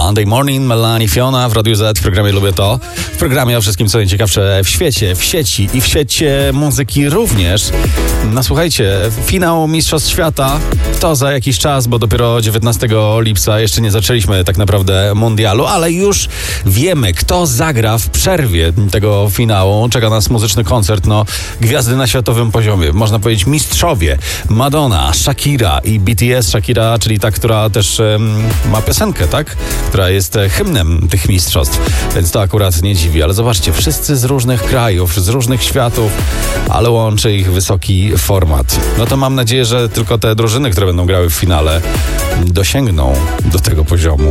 Monday Morning, Melanie Fiona w Radiu Z, w programie Lubię To. W programie o wszystkim, co najciekawsze w świecie, w sieci i w świecie muzyki również. No słuchajcie, finał Mistrzostw Świata to za jakiś czas, bo dopiero 19 lipca jeszcze nie zaczęliśmy tak naprawdę mundialu, ale już wiemy, kto zagra w przerwie tego finału. Czeka nas muzyczny koncert, gwiazdy na światowym poziomie, można powiedzieć mistrzowie. Madonna, Shakira i BTS. Shakira, czyli ta, która też ma piosenkę, tak? Która jest hymnem tych mistrzostw, więc to akurat nie dziwi, ale zobaczcie, wszyscy z różnych krajów, z różnych światów, ale łączy ich wysoki format. No to mam nadzieję, że tylko te drużyny, które będą grały w finale, dosięgną do tego poziomu.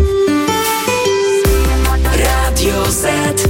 Radio Z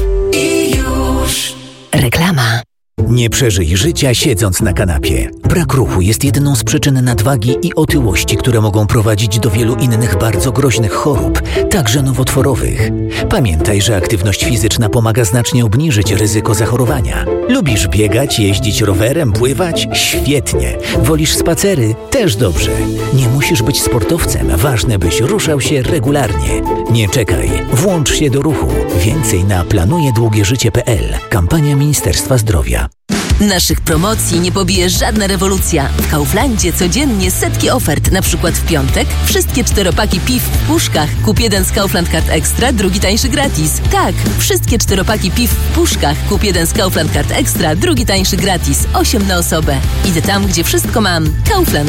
i już. Reklama. Nie przeżyj życia siedząc na kanapie. Brak ruchu jest jedną z przyczyn nadwagi i otyłości, które mogą prowadzić do wielu innych bardzo groźnych chorób, także nowotworowych. Pamiętaj, że aktywność fizyczna pomaga znacznie obniżyć ryzyko zachorowania. Lubisz biegać, jeździć rowerem, pływać? Świetnie. Wolisz spacery? Też dobrze. Nie musisz być sportowcem, ważne byś ruszał się regularnie. Nie czekaj, włącz się do ruchu. Więcej na planujedługieżycie.pl. Kampania Ministerstwa Zdrowia. Naszych promocji nie pobije żadna rewolucja. W Kauflandzie codziennie setki ofert. Na przykład w piątek wszystkie 4-paki piw w puszkach. Kup jeden z Kaufland Card Extra, drugi tańszy gratis. Tak, wszystkie 4-paki piw w puszkach. Kup jeden z Kaufland Card Extra, drugi tańszy gratis. 8 na osobę. Idę tam, gdzie wszystko mam. Kaufland.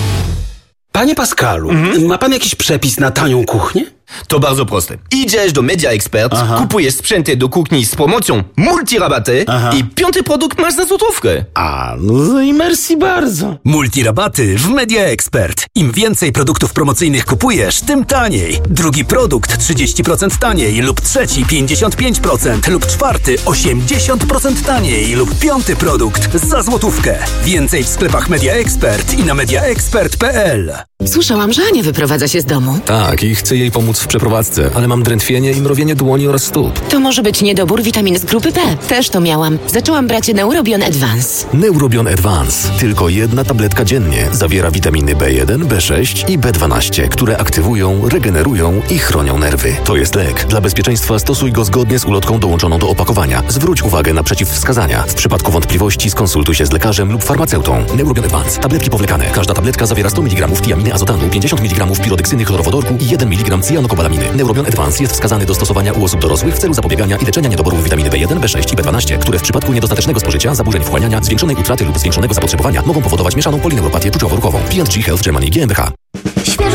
Panie Pascalu, ma pan jakiś przepis na tanią kuchnię? To bardzo proste. Idziesz do Media Expert, kupujesz sprzęty do kuchni z promocją multirabaty i 5. produkt masz za złotówkę. No i merci bardzo. Multirabaty w Media Expert. Im więcej produktów promocyjnych kupujesz, tym taniej. Drugi produkt 30% taniej lub trzeci 55% lub czwarty 80% taniej lub 5. produkt za złotówkę. Więcej w sklepach Media Expert i na mediaexpert.pl. Słyszałam, że Ania wyprowadza się z domu. Tak, i chcę jej pomóc w przeprowadzce, ale mam drętwienie i mrowienie dłoni oraz stóp. To może być niedobór witaminy z grupy B. Też to miałam. Zaczęłam brać Neurobion Advance. Neurobion Advance. Tylko jedna tabletka dziennie. Zawiera witaminy B1, B6 i B12, które aktywują, regenerują i chronią nerwy. To jest lek. Dla bezpieczeństwa stosuj go zgodnie z ulotką dołączoną do opakowania. Zwróć uwagę na przeciwwskazania. W przypadku wątpliwości skonsultuj się z lekarzem lub farmaceutą. Neurobion Advance. Tabletki powlekane. Każda tabletka zawiera 100 mg tiaminy azotanu, 50 mg pirodeksyny chlorowodorku i 1 mg cyjanokobalaminy. Neurobion Advance jest wskazany do stosowania u osób dorosłych w celu zapobiegania i leczenia niedoborów witaminy B1, B6 i B12, które w przypadku niedostatecznego spożycia, zaburzeń wchłaniania, zwiększonej utraty lub zwiększonego zapotrzebowania mogą powodować mieszaną polineuropatię czuciowo-ruchową. P&G Health Germany GmbH.